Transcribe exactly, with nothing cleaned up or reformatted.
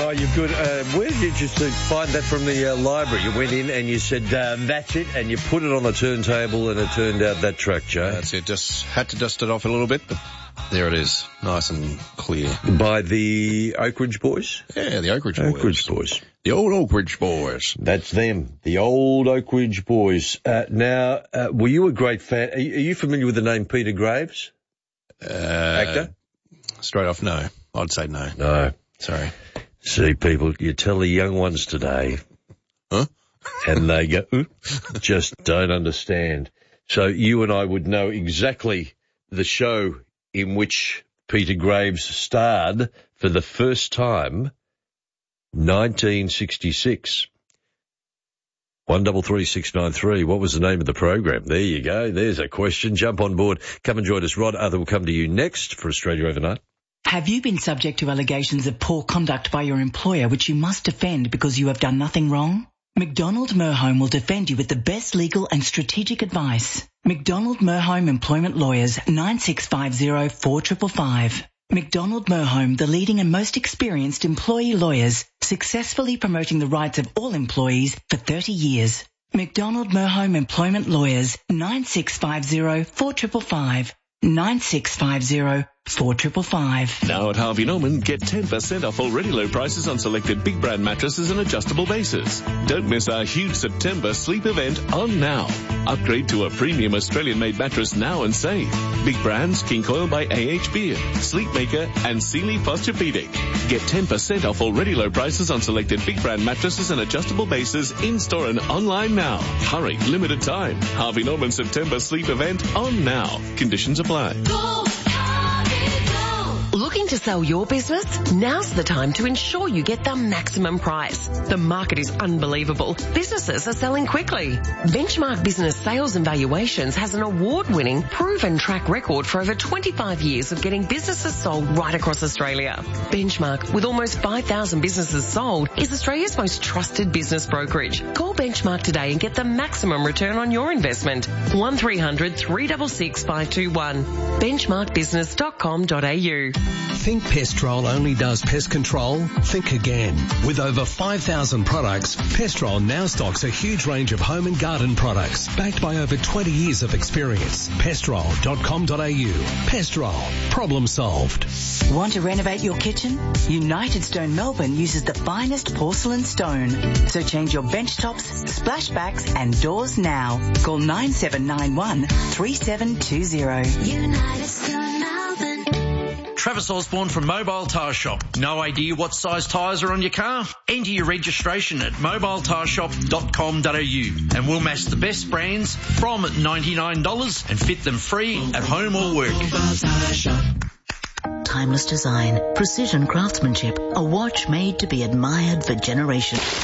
Oh, you're good. Uh, where did you find that from the uh, library? You went in and you said, um, that's it, and you put it on the turntable and it turned out that track, Joe. That's it. Just had to dust it off a little bit, but there it is. Nice and clear. By the Oak Ridge Boys? Yeah, the Oak Ridge Boys. Oak Ridge Boys. The old Oak Ridge Boys. That's them, the old Oak Ridge Boys. Uh, now, uh, were you a great fan? Are you, are you familiar with the name Peter Graves? Uh, Actor? Straight off, no. I'd say no. No. Sorry. See, people, you tell the young ones today, huh? And they go, uh, just don't understand. So you and I would know exactly the show in which Peter Graves starred for the first time, nineteen sixty-six. One double three six nine three. What was the name of the program? There you go. There's a question. Jump on board. Come and join us. Rod Other will come to you next for Australia Overnight. Have you been subject to allegations of poor conduct by your employer which you must defend because you have done nothing wrong? McDonald Merholm will defend you with the best legal and strategic advice. McDonald Merholm Employment Lawyers, nine six five zero four five five five. McDonald Merholm, the leading and most experienced employee lawyers, successfully promoting the rights of all employees for thirty years. McDonald Merholm Employment Lawyers, nine six five zero four five five five. nine six five zero four five five five. Now at Harvey Norman, get ten percent off already low prices on selected Big Brand mattresses and adjustable bases. Don't miss our huge September sleep event on now. Upgrade to a premium Australian-made mattress now and save. Big Brands, King Coil by A H Beard, Sleepmaker and Sealy Posturepedic. Get ten percent off already low prices on selected Big Brand mattresses and adjustable bases in-store and online now. Hurry, limited time. Harvey Norman September sleep event on now. Conditions apply. Go, Harvey, go. Looking to sell your business? Now's the time to ensure you get the maximum price. The market is unbelievable. Businesses are selling quickly. Benchmark Business Sales and Valuations has an award-winning, proven track record for over twenty-five years of getting businesses sold right across Australia. Benchmark, with almost five thousand businesses sold, is Australia's most trusted business brokerage. Call Benchmark today and get the maximum return on your investment. one three hundred three six six five two one. benchmark business dot com dot a u. Think Pestrol only does pest control? Think again. With over five thousand products, Pestrol now stocks a huge range of home and garden products, backed by over twenty years of experience. pestrol dot com dot a u. Pestrol. Problem solved. Want to renovate your kitchen? United Stone Melbourne uses the finest porcelain stone. So change your bench tops, splashbacks and doors now. Call nine seven nine one three seven two zero. United Stone Melbourne. Travis Osborne from Mobile Tyre Shop. No idea what size tyres are on your car? Enter your registration at mobile tyre shop dot com dot a u and we'll match the best brands from ninety-nine dollars and fit them free at home or work. Timeless design, precision craftsmanship, a watch made to be admired for generations.